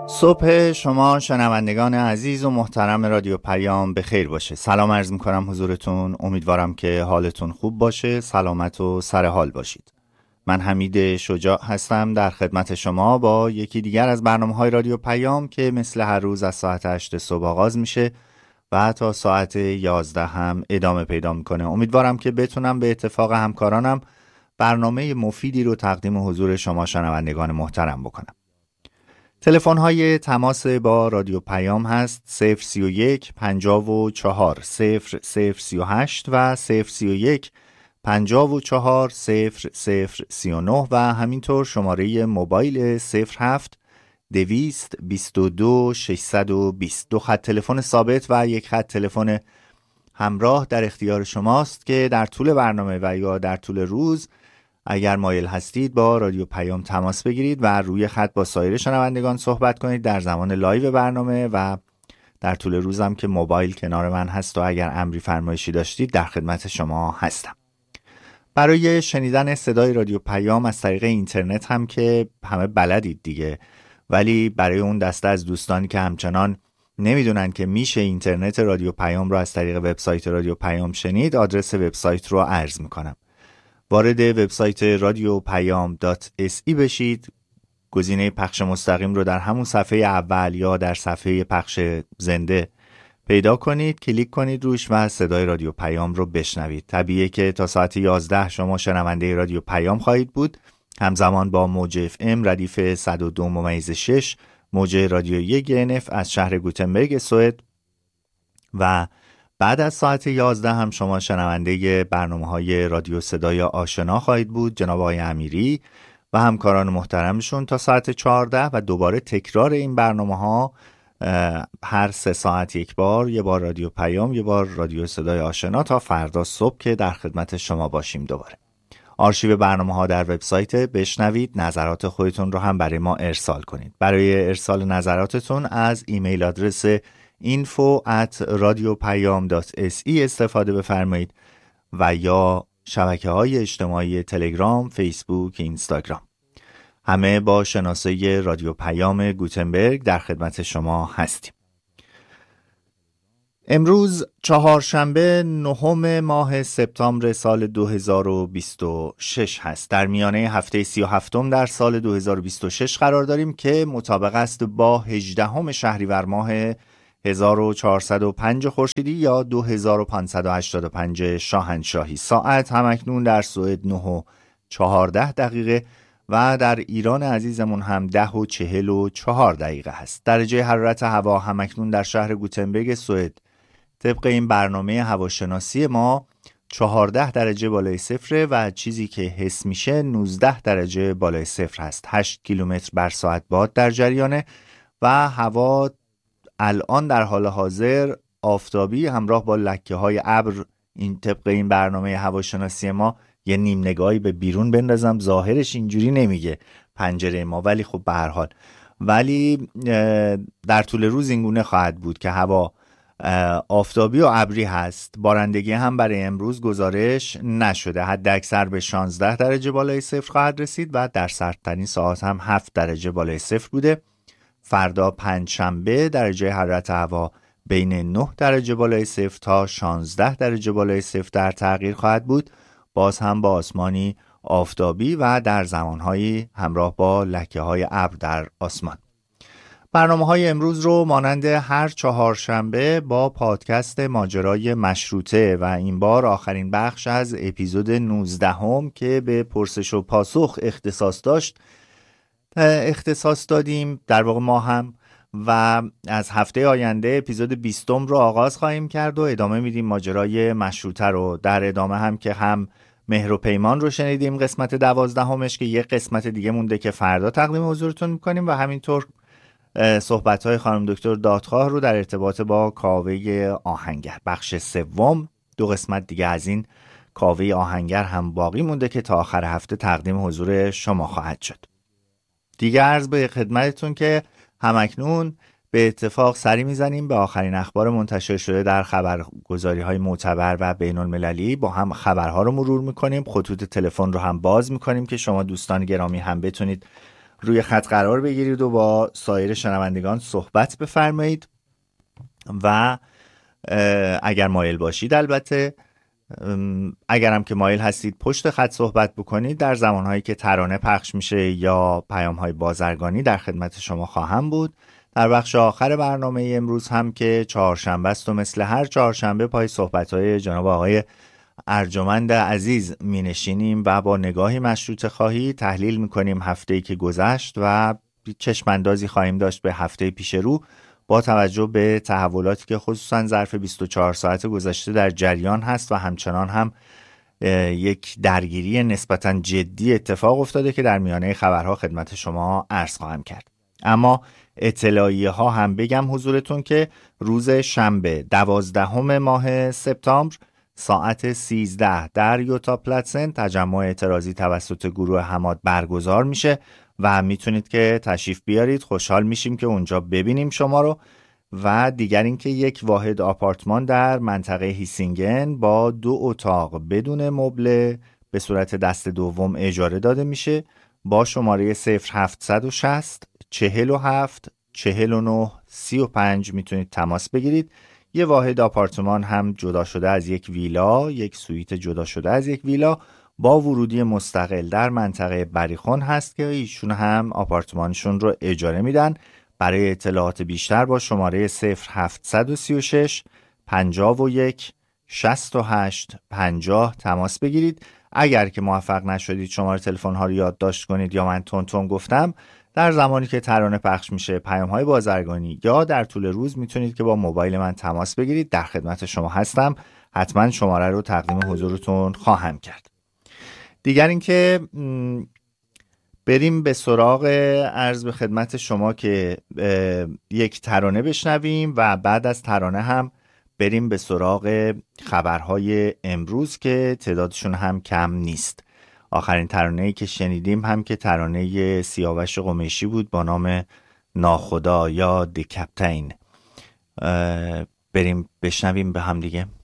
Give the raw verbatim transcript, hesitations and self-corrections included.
صبح شما شنوندگان عزیز و محترم رادیو پیام به خیر باشه. سلام عرض میکنم حضورتون. امیدوارم که حالتون خوب باشه، سلامت و سر حال باشید. من حمید شجاع هستم در خدمت شما با یکی دیگر از برنامه‌های رادیو پیام که مثل هر روز از ساعت هشت صبح آغاز میشه و تا ساعت یازده هم ادامه پیدا میکنه. امیدوارم که بتونم به اتفاق همکارانم برنامه مفیدی رو تقدیم حضور شما شنوندگان محترم بکنم. تلفن های تماس با رادیو پیام هست صفر سی و یک پنجاه و چهار صفر صفر سی و هشت و صفر سی و یک پنجاه و چهار صفر صفر سی و نه و همینطور شماره موبایل صفر هفت دویست بیست و دو ششصد و بیست. دو خط تلفن ثابت و یک خط تلفن همراه در اختیار شماست که در طول برنامه و یا در طول روز اگر مایل هستید با رادیو پیام تماس بگیرید و روی خط با سایر شنوندگان صحبت کنید در زمان لایو برنامه و در طول روزم که موبایل کنار من هست و اگر امری فرمایشی داشتید در خدمت شما هستم. برای شنیدن صدای رادیو پیام از طریق اینترنت هم که همه بلدید دیگه، ولی برای اون دسته از دوستانی که همچنان نمیدونن که میشه اینترنت رادیو پیام رو از طریق وبسایت رادیو پیام شنید، آدرس وبسایت رو عرض میکنم. وارد وبسایت رادیو پیام دات اس ای بشید، گزینه پخش مستقیم رو در همون صفحه اول یا در صفحه پخش زنده پیدا کنید، کلیک کنید روش و صدای رادیو پیام رو بشنوید. طبیعیه که تا ساعت یازده شما شنونده رادیو پیام خواهید بود، همزمان با موج اف ام ردیف صد و دو ممیز شش موج رادیو یک ان اف از شهر گوتنبرگ سوئد و بعد از ساعت یازده هم شما شنونده برنامه‌های رادیو صدای آشنا خواهید بود، جناب آقای امیری و همکاران محترمشون تا ساعت چهارده و دوباره تکرار این برنامه‌ها هر سه ساعت یک بار، یه بار رادیو پیام، یه بار رادیو صدای آشنا تا فردا صبح که در خدمت شما باشیم. دوباره آرشیو برنامه‌ها در وبسایت، بشنوید، نظرات خودتون رو هم برای ما ارسال کنید. برای ارسال نظراتتون از ایمیل آدرس info at radiopayam dot s e استفاده بفرمایید و یا شبکه‌های اجتماعی تلگرام، فیسبوک، اینستاگرام. همه با شناسه رادیو پیام گوتنبرگ در خدمت شما هستیم. امروز چهارشنبه نهم ماه سپتامبر سال دو هزار و بیست و شش هست. در میانه هفته سی و هفتم در سال دو هزار و بیست و شش قرار داریم که مطابق است با هجدهم شهریور ماه هزار و چهارصد و پنج خورشیدی یا دو هزار و پانصد و هشتاد و پنج شاهنشاهی. ساعت همکنون در سوئد نه و چهارده دقیقه و در ایران عزیزمون هم ده و چهل و چهار دقیقه هست. درجه حرارت هوا همکنون در شهر گوتنبرگ سوئد طبق این برنامه هواشناسی ما چهارده درجه بالای صفر و چیزی که حس میشه نوزده درجه بالای صفر هست. هشت کیلومتر بر ساعت باد در جریانه و هوا الان در حال حاضر آفتابی همراه با لکه های ابر. این طبق این برنامه هواشناسی ما یه نیم نگاهی به بیرون بندازم، ظاهرش اینجوری نمیگه پنجره ما، ولی خب به هر حال ولی در طول روز اینگونه خواهد بود که هوا آفتابی و ابری هست. بارندگی هم برای امروز گزارش نشده، حد اکثر به شانزده درجه بالای صفر خواهد رسید و در سردترین ساعات هم هفت درجه بالای صفر بوده. فردا پنجشنبه درجه حرارت هوا بین نه درجه بالای صفر تا شانزده درجه بالای صفر در تغییر خواهد بود، باز هم با آسمانی آفتابی و در زمانهایی همراه با لکه های ابر در آسمان. برنامه های امروز رو مانند هر چهارشنبه با پادکست ماجرای مشروطه و این بار آخرین بخش از اپیزود نوزدهم که به پرسش و پاسخ اختصاص داشت اختصاص دادیم، در واقع ما هم، و از هفته آینده اپیزود بیستم رو آغاز خواهیم کرد و ادامه میدیم ماجرای مشروطه رو. در ادامه هم که هم مهر و پیمان رو شنیدیم قسمت دوازدهمش که یک قسمت دیگه مونده که فردا تقدیم حضورتون میکنیم و همینطور صحبت‌های خانم دکتر دادخواه رو در ارتباط با کاوه آهنگر. بخش سوم، دو قسمت دیگه از این کاوه آهنگر هم باقی مونده که تا آخر هفته تقدیم حضور شما خواهد شد. دیگه عرض به خدمتتون که همکنون به اتفاق سری میزنیم به آخرین اخبار منتشر شده در خبرگزاری‌های معتبر و بین‌المللی. با هم خبرها رو مرور میکنیم، خطوط تلفن رو هم باز میکنیم که شما دوستان گرامی هم بتونید روی خط قرار بگیرید و با سایر شنوندگان صحبت بفرمایید و اگر مایل باشید البته، اگرم که مایل هستید پشت خط صحبت بکنید، در زمانهایی که ترانه پخش میشه یا پیام‌های بازرگانی در خدمت شما خواهم بود. در بخش آخر برنامه امروز هم که چهارشنبه است و مثل هر چهارشنبه پای صحبت‌های جناب آقای ارجمند عزیز می نشینیم و با نگاهی مشروطه خواهی تحلیل می کنیم هفته‌ای که گذشت و چشماندازی خواهیم داشت به هفته پیش رو با توجه به تحولاتی که خصوصا ظرف بیست و چهار ساعت گذشته در جریان هست و همچنان هم یک درگیری نسبتا جدی اتفاق افتاده که در میانه خبرها خدمت شما عرض خواهم کرد. اما اطلاعیه ها هم بگم حضورتون که روز شنبه دوازدهم ماه سپتامبر ساعت سیزده در یوتا پلاتسن تجمع اعتراضی توسط گروه حماد برگزار میشه و میتونید که تشریف بیارید. خوشحال میشیم که اونجا ببینیم شما رو. و دیگر اینکه یک واحد آپارتمان در منطقه هیسینگن با دو اتاق بدون مبله به صورت دست دوم اجاره داده میشه با شماره صفر هفتصد و شصت چهل و هفت چهل و نه سی و پنج میتونید تماس بگیرید. یه واحد آپارتمان هم جدا شده از یک ویلا، یک سویت جدا شده از یک ویلا با ورودی مستقل در منطقه بریخون هست که ایشون هم آپارتمانشون رو اجاره میدن. برای اطلاعات بیشتر با شماره صفر هفتصد و سی و شش پنجاه و یک شصت و هشت پنجاه تماس بگیرید. اگر که موفق نشدید شماره تلفن ها رو یادداشت کنید یا من تون تون گفتم، در زمانی که ترانه پخش میشه پیام های بازرگانی یا در طول روز میتونید که با موبایل من تماس بگیرید. در خدمت شما هستم، حتما شماره رو تقدیم حضورتون خواهم کرد. دیگر اینکه بریم به سراغ عرض به خدمت شما که یک ترانه بشنویم و بعد از ترانه هم بریم به سراغ خبرهای امروز که تعدادشون هم کم نیست. آخرین ترانه‌ای که شنیدیم هم که ترانه سیاوش قمیشی بود با نام ناخدا یا دی کپتین. بریم بشنویم به هم دیگه.